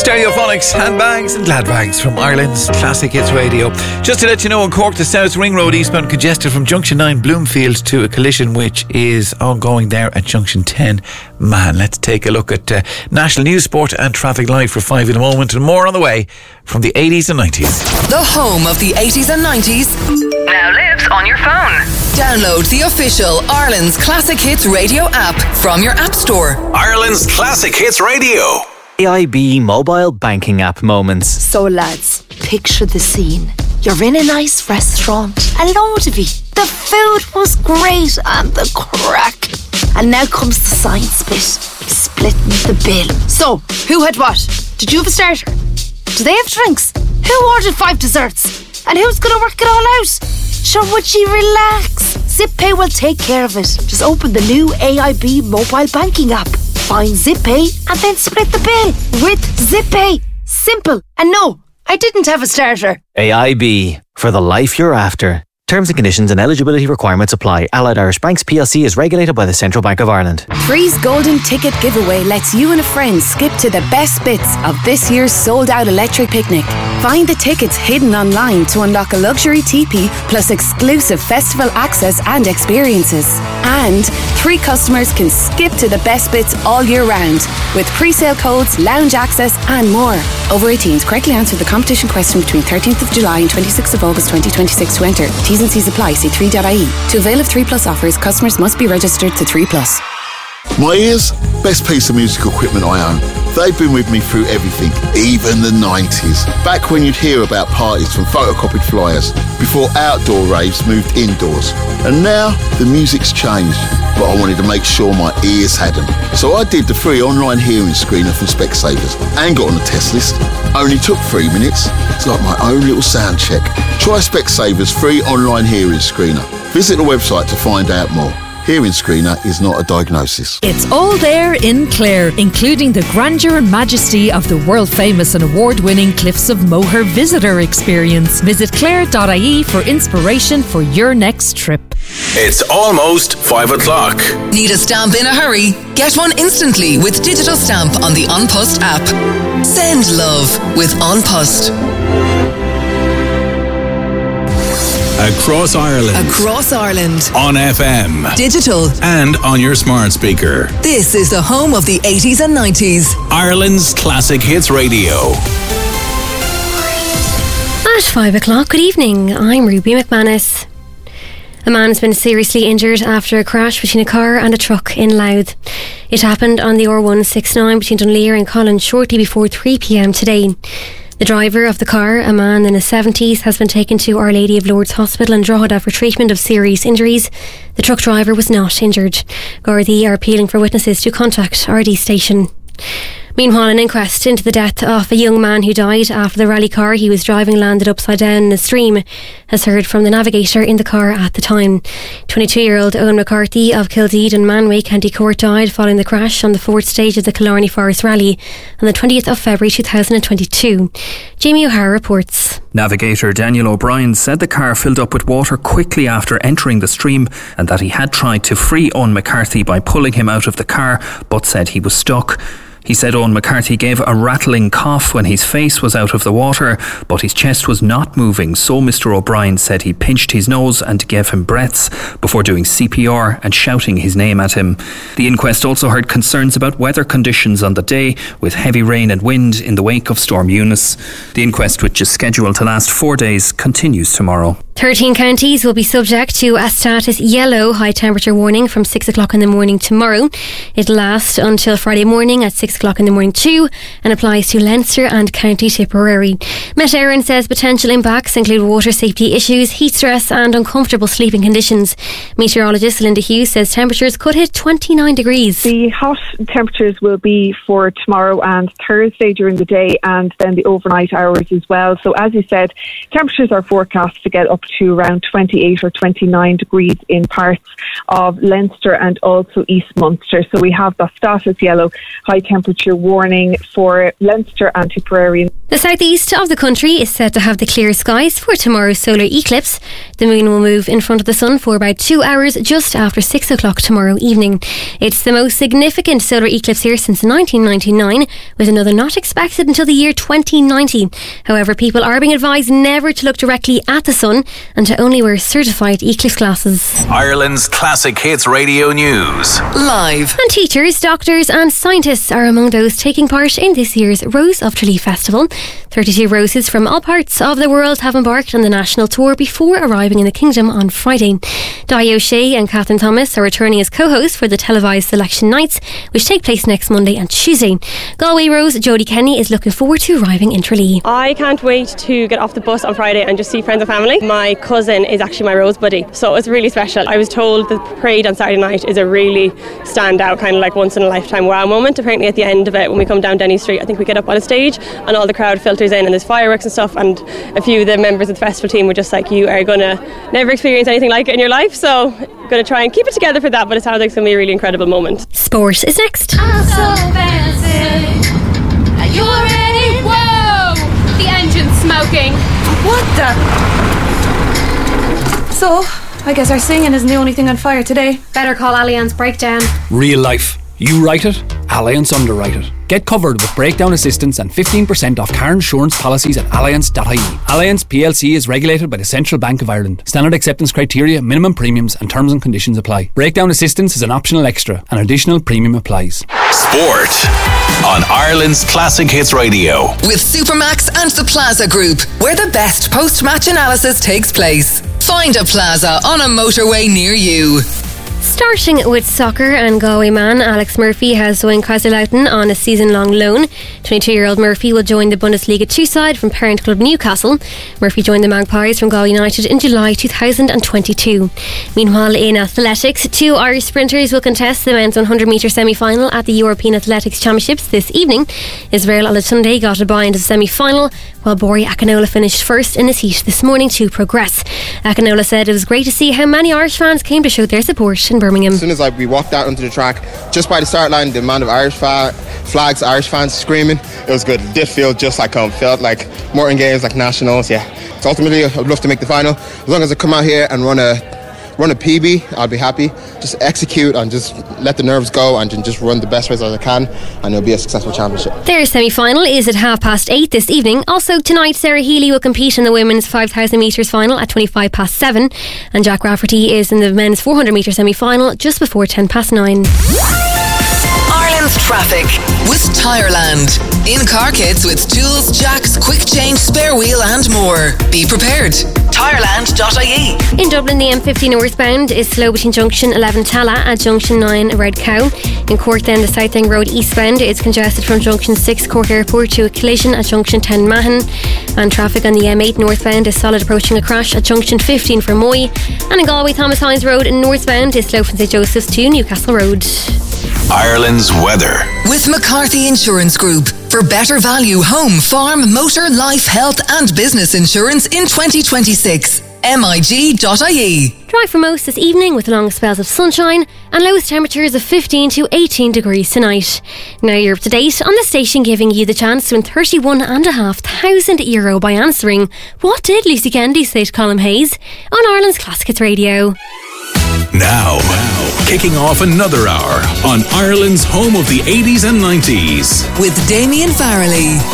Stereophonics, handbags and gladbags from Ireland's Classic Hits Radio. Just to let you know, in Cork, the South Ring Road eastbound congested from Junction 9 Bloomfield to a collision which is ongoing there at Junction 10. Man, let's take a look at national news, sport and traffic live for 5 in a moment, and more on the way from the 80s and 90s. The home of the 80s and 90s now lives on your phone. Download the official Ireland's Classic Hits Radio app from your app store. Ireland's Classic Hits Radio. AIB mobile banking app moments. So lads, picture the scene. You're in a nice restaurant, a load of you. The food was great and the crack. And now comes the science bit, splitting the bill. So, who had what? Did you have a starter? Do they have drinks? Who ordered 5 desserts? And who's going to work it all out? Sure, would you relax? ZipPay will take care of it. Just open the new AIB mobile banking app. Find ZipPay and then split the bill with ZipPay. Simple. And no, I didn't have a starter. AIB, for the life you're after. Terms and conditions and eligibility requirements apply. Allied Irish Banks PLC is regulated by the Central Bank of Ireland. Three's Golden Ticket Giveaway lets you and a friend skip to the best bits of this year's sold-out electric picnic. Find the tickets hidden online to unlock a luxury teepee plus exclusive festival access and experiences. And 3 customers can skip to the best bits all year round with pre-sale codes, lounge access and more. Over 18s, correctly answer the competition question between 13th of July and 26th of August 2026 to enter. T's and C's apply. See 3.ie. To avail of 3 Plus offers, customers must be registered to 3 Plus. My ears, best piece of musical equipment I own. They've been with me through everything, even the 90s. Back when you'd hear about parties from photocopied flyers, before outdoor raves moved indoors. And now, the music's changed, but I wanted to make sure my ears had them. So I did the free online hearing screener from Specsavers and got on the test list. Only took 3 minutes. It's like my own little sound check. Try Specsavers free online hearing screener. Visit the website to find out more. Hearing screener is not a diagnosis. It's all there in Clare, including the grandeur and majesty of the world-famous and award-winning Cliffs of Moher visitor experience. Visit clare.ie for inspiration for your next trip. It's almost 5 o'clock. Need a stamp in a hurry? Get one instantly with Digital Stamp on the An Post app. Send love with An Post. Across Ireland. Across Ireland. On FM. Digital. And on your smart speaker. This is the home of the 80s and 90s. Ireland's Classic Hits Radio. At 5 o'clock, good evening. I'm Ruby McManus. A man has been seriously injured after a crash between a car and a truck in Louth. It happened on the R169 between Dunleer and Collins shortly before 3 p.m. today. The driver of the car, a man in his 70s, has been taken to Our Lady of Lourdes Hospital in Drogheda for treatment of serious injuries. The truck driver was not injured. Gardaí are appealing for witnesses to contact RD station. Meanwhile, an inquest into the death of a young man who died after the rally car he was driving landed upside down in a stream has heard from the navigator in the car at the time. 22-year-old Owen McCarthy of Kildee and Manway, County Cork, died following the crash on the 4th stage of the Killarney Forest Rally on the 20th of February 2022. Jamie O'Hara reports. Navigator Daniel O'Brien said the car filled up with water quickly after entering the stream and that he had tried to free Owen McCarthy by pulling him out of the car, but said he was stuck. He said Owen McCarthy gave a rattling cough when his face was out of the water, but his chest was not moving, so Mr. O'Brien said he pinched his nose and gave him breaths before doing CPR and shouting his name at him. The inquest also heard concerns about weather conditions on the day, with heavy rain and wind in the wake of Storm Eunice. The inquest, which is scheduled to last 4 days, continues tomorrow. 13 counties will be subject to a status yellow high temperature warning from 6 o'clock in the morning tomorrow. It'll last until Friday morning at 6 o'clock in the morning too, and applies to Leinster and County Tipperary. Met Éireann says potential impacts include water safety issues, heat stress and uncomfortable sleeping conditions. Meteorologist Linda Hughes says temperatures could hit 29 degrees. The hot temperatures will be for tomorrow and Thursday during the day, and then the overnight hours as well. So as you said, temperatures are forecast to get up to around 28 or 29 degrees in parts of Leinster and also East Munster. So we have the status yellow high temperature temperature warning for Leinster and Tipperary. The southeast of the country is said to have the clear skies for tomorrow's solar eclipse. The moon will move in front of the sun for about 2 hours just after 6 o'clock tomorrow evening. It's the most significant solar eclipse here since 1999, with another not expected until the year 2090. However, people are being advised never to look directly at the sun and to only wear certified eclipse glasses. Ireland's Classic Hits Radio News. Live. And teachers, doctors and scientists are among those taking part in this year's Rose of Tralee Festival. 32 roses from all parts of the world have embarked on the national tour before arriving in the Kingdom on Friday. Di O'Shea and Catherine Thomas are returning as co-hosts for the televised selection nights, which take place next Monday and Tuesday. Galway Rose Jodie Kenny is looking forward to arriving in Tralee. I can't wait to get off the bus on Friday and just see friends and family. My cousin is actually my Rose buddy, so it's really special. I was told the parade on Saturday night is a really standout, kind of like once in a lifetime wow moment. Apparently at the end of it, when we come down Denny Street, I think we get up on a stage and all the crowd filters in and there's fireworks and stuff, and a few of the members of the festival team were just like, you are going to never experience anything like it in your life, so going to try and keep it together for that, but it sounds like it's going to be a really incredible moment. Sport is next. I'm so fancy. Are you ready? Whoa! The engine's smoking. What the? So, I guess our singing isn't the only thing on fire today. Better call Allianz Breakdown. Real life. You write it, Allianz underwrite it. Get covered with breakdown assistance and 15% off car insurance policies at allianz.ie. Allianz PLC is regulated by the Central Bank of Ireland. Standard acceptance criteria, minimum premiums and terms and conditions apply. Breakdown assistance is an optional extra. An additional premium applies. Sport on Ireland's Classic Hits Radio. With Supermax and the Plaza Group, where the best post-match analysis takes place. Find a Plaza on a motorway near you. Starting with soccer, and Galway man Alex Murphy has joined Kaiserslautern on a season-long loan. 22-year-old Murphy will join the Bundesliga 2 side from parent club Newcastle. Murphy joined the Magpies from Galway United in July 2022. Meanwhile, in athletics, 2 Irish sprinters will contest the men's 100-metre semi-final at the European Athletics Championships this evening. Israel Alatunde got a bye into the semi-final, while Bori Akinola finished first in his heat this morning to progress. Akinola said it was great to see how many Irish fans came to show their support in Birmingham. As soon as we walked out onto the track, just by the start line, the amount of Irish flags, Irish fans screaming, it was good. It did feel just like home. Felt like Morton Games, like nationals. Yeah. So ultimately, I'd love to make the final. As long as I come out here and run a PB, I'll be happy. Just execute and just let the nerves go and just run the best race as I can, and it'll be a successful championship. Their semi-final is at 8:30 this evening. Also tonight, Sarah Healy will compete in the women's 5,000 metres final at 7:25, and Jack Rafferty is in the men's 400 metre semi-final just before 9:10. Ireland's traffic with Tireland. In-car kits with tools, jacks, quick change, spare wheel and more. Be prepared. Tireland.ie. In Dublin, the M50 northbound is slow between junction 11 Tala and junction 9 Red Cow. In Cork then, the Southend Road eastbound is congested from junction 6 Cork Airport to a collision at junction 10 Mahon. And traffic on the M8 northbound is solid approaching a crash at junction 15 for Moy. And in Galway, Thomas Hines Road northbound is slow from St Joseph's to Newcastle Road. Ireland's weather. With McCarthy Insurance Group. For better value home, farm, motor, life, health and business insurance in 2026. MIG.ie. Dry for most this evening with long spells of sunshine and lowest temperatures of 15 to 18 degrees tonight. Now you're up to date on the station, giving you the chance to win €31,500 by answering "What did Lucy Kennedy say to Colin Hayes?" on Ireland's Classic Hits Radio. Now, kicking off another hour on Ireland's home of the 80s and 90s. With Damien Farrelly.